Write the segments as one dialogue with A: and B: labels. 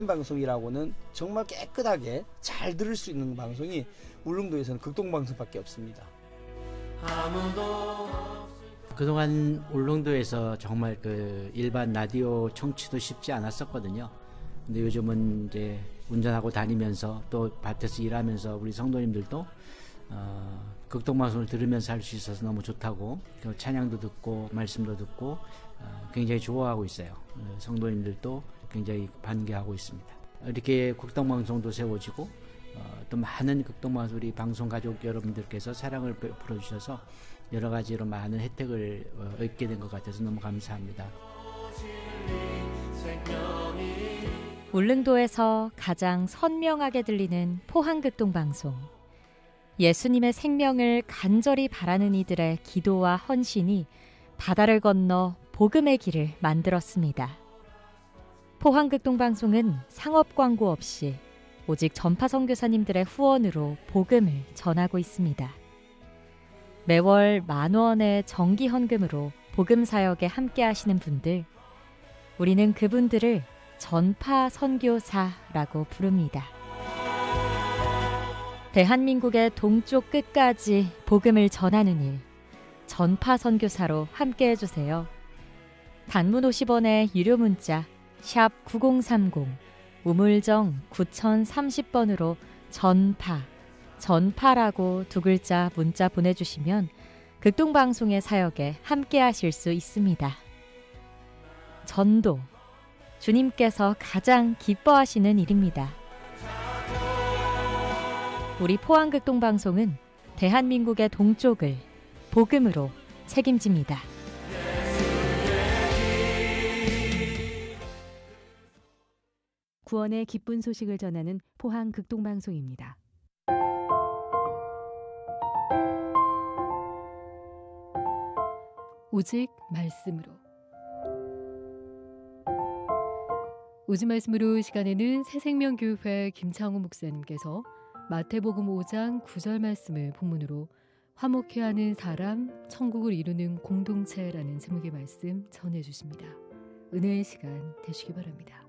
A: 방송이라고는 정말 깨끗하게 잘 들을 수 있는 방송이 울릉도에서는 극동방송밖에 없습니다.
B: 그동안 울릉도에서 정말 그 일반 라디오 청취도 쉽지 않았었거든요. 근데 요즘은 이제 운전하고 다니면서 또 밭에서 일하면서 우리 성도님들도 극동방송을 들으면서 할 수 있어서 너무 좋다고, 찬양도 듣고 말씀도 듣고 굉장히 좋아하고 있어요. 성도님들도 굉장히 반겨하고 있습니다. 이렇게 극동방송도 세워지고 또 많은 극동방송 우리 방송 가족 여러분들께서 사랑을 베풀어 주셔서 여러 가지로 많은 혜택을 얻게 된 것 같아서 너무 감사합니다.
C: 울릉도에서 가장 선명하게 들리는 포항극동방송. 예수님의 생명을 간절히 바라는 이들의 기도와 헌신이 바다를 건너 복음의 길을 만들었습니다. 포항극동방송은 상업 광고 없이 오직 전파 선교사님들의 후원으로 복음을 전하고 있습니다. 매월 10,000원의 정기 헌금으로 복음 사역에 함께 하시는 분들, 우리는 그분들을 전파 선교사라고 부릅니다. 대한민국의 동쪽 끝까지 복음을 전하는 일, 전파 선교사로 함께 해주세요. 단문 50원의 유료 문자 샵 9030, 우물정 9030번으로 전파라고 두 글자 문자 보내주시면 극동방송의 사역에 함께 하실 수 있습니다. 전도, 주님께서 가장 기뻐하시는 일입니다. 우리 포항극동방송은 대한민국의 동쪽을 복음으로 책임집니다.
D: 구원의 기쁜 소식을 전하는 포항극동방송입니다. 오직 말씀으로. 오직 말씀으로 시간에는 새생명교회 김창호 목사님께서 마태복음 5장 9절 말씀을 본문으로 화목해 하는 사람, 천국을 이루는 공동체라는 제목의 말씀 전해주십니다. 은혜의 시간 되시기 바랍니다.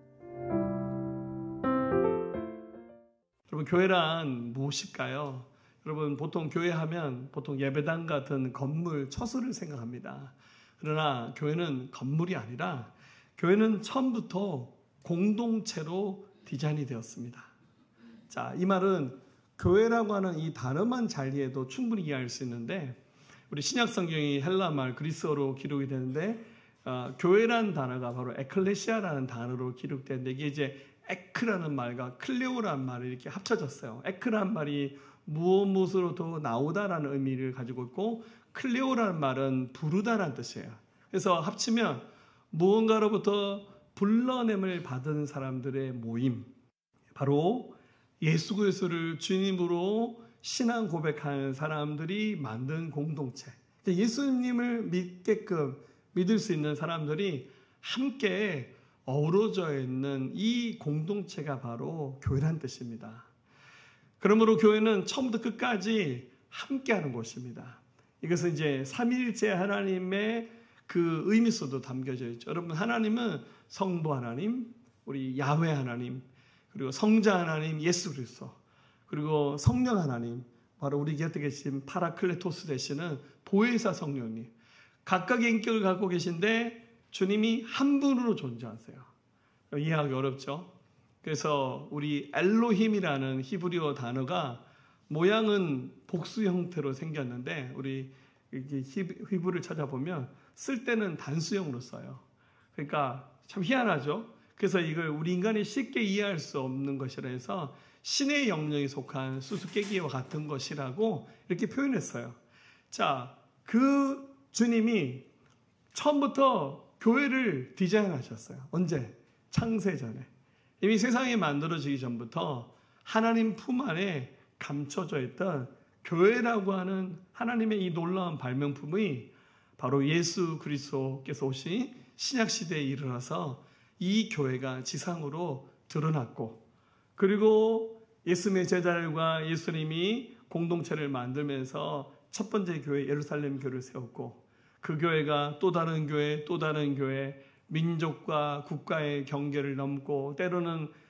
E: 여러분, 교회란 무엇일까요? 여러분, 보통 교회 하면 보통 예배당 같은 건물, 처소를 생각합니다. 그러나 교회는 건물이 아니라 교회는 처음부터 공동체로 디자인이 되었습니다. 자, 이 말은 교회라고 하는 이 단어만 잘 이해해도 충분히 이해할 수 있는데, 우리 신약 성경이 헬라 말 그리스어로 기록이 되는데 교회라는 단어가 바로 에클레시아라는 단어로 기록되는데, 이게 이제 에크라는 말과 클레오라는 말이 이렇게 합쳐졌어요. 에크라는 말이 무엇으로부터 나오다라는 의미를 가지고 있고, 클레오라는 말은 부르다라는 뜻이에요. 그래서 합치면 무언가로부터 불러냄을 받은 사람들의 모임, 바로 예수 그리스도를 주님으로 신앙 고백하는 사람들이 만든 공동체, 예수님을 믿게끔 믿을 수 있는 사람들이 함께 어우러져 있는 이 공동체가 바로 교회란 뜻입니다. 그러므로 교회는 처음부터 끝까지 함께하는 곳입니다. 이것은 이제 삼위일체 하나님의 그 의미서도 담겨져 있죠. 여러분, 하나님은 성부 하나님, 우리 야훼 하나님, 그리고 성자 하나님 예수 그리스도, 그리고 성령 하나님, 바로 우리 곁에 계신 파라클레토스 되시는 보혜사 성령님, 각각의 인격을 갖고 계신데 주님이 한 분으로 존재하세요. 이해하기 어렵죠? 그래서 우리 엘로힘이라는 히브리어 단어가 모양은 복수 형태로 생겼는데, 우리 히브리를 찾아보면 쓸 때는 단수형으로 써요. 그러니까 참 희한하죠? 그래서 이걸 우리 인간이 쉽게 이해할 수 없는 것이라 해서 신의 영역에 속한 수수께끼와 같은 것이라고 이렇게 표현했어요. 자, 그 주님이 처음부터 교회를 디자인하셨어요. 언제? 창세전에. 이미 세상이 만들어지기 전부터 하나님 품 안에 감춰져 있던 교회라고 하는 하나님의 이 놀라운 발명품이 바로 예수 그리스도께서 오신 신약시대에 일어나서 이 교회가 지상으로 드러났고, 그리고 예수님의 제자들과 예수님이 공동체를 만들면서 첫 번째 교회 예루살렘 교회를 세웠고, 그 교회가 또 다른 교회, 민족과 국가의 경계를 넘고 때로는